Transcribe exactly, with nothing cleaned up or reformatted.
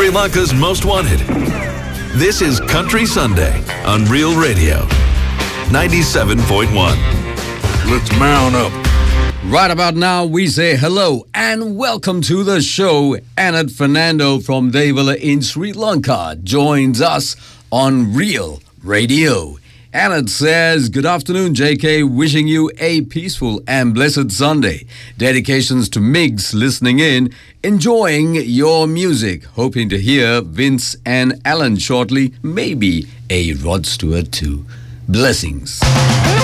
Sri Lanka's Most Wanted. This is Country Sunday on Real Radio, ninety-seven point one. Let's mount up. Right about now, we say hello and welcome to the show. Anand Fernando from Devula in Sri Lanka joins us on Real Radio. Anand says, good afternoon, J K. Wishing you a peaceful and blessed Sunday. Dedications to Migs listening in, enjoying your music. Hoping to hear Vince and Alan shortly. Maybe a Rod Stewart too. Blessings.